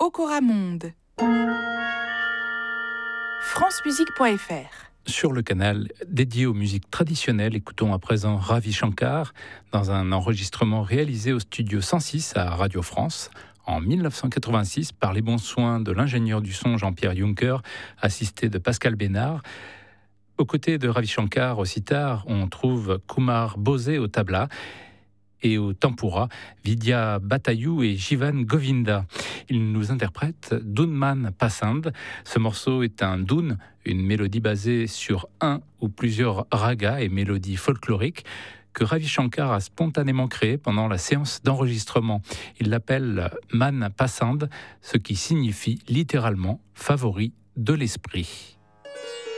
Okoramonde. francemusique.fr. Sur le canal dédié aux musiques traditionnelles, écoutons à présent Ravi Shankar dans un enregistrement réalisé au studio 106 à Radio France en 1986 par les bons soins de l'ingénieur du son Jean-Pierre Juncker, assisté de Pascal Bénard. Aux côtés de Ravi Shankar au sitar, on trouve Kumar Bose au tabla et au tempura, Vidya Batayu et Jivan Govinda. Ils nous interprètent Doonman Pasand. Ce morceau est un doon, une mélodie basée sur un ou plusieurs ragas et mélodies folkloriques que Ravi Shankar a spontanément créé pendant la séance d'enregistrement. Il l'appelle Man Pasand, ce qui signifie littéralement favori de l'esprit.